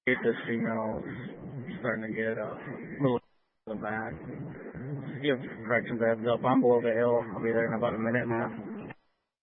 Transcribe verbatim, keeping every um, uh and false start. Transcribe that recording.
get this female starting to get uh, a little in the back. Give directions a heads up. I'm below the hill. I'll be there in about a minute and a half.